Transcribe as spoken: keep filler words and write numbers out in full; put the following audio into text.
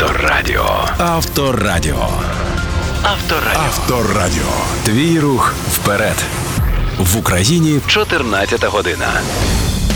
Авторадіо. Авторадіо. Авторадіо. Авторадіо. Твій рух вперед. В Україні чотирнадцята година.